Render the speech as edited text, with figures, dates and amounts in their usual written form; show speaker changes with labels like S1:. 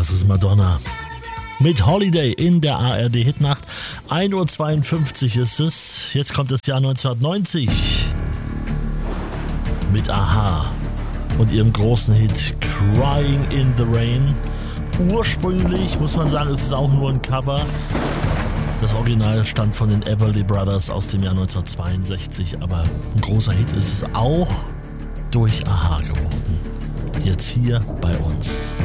S1: Das ist Madonna. Mit Holiday in der ARD-Hitnacht. 1.52 Uhr ist es. Jetzt kommt das Jahr 1990. Mit Aha und ihrem großen Hit Crying in the Rain. Ursprünglich, muss man sagen, ist es auch nur ein Cover. Das Original stammt von den Everly Brothers aus dem Jahr 1962. Aber ein großer Hit ist es auch durch Aha geworden. Jetzt hier bei uns.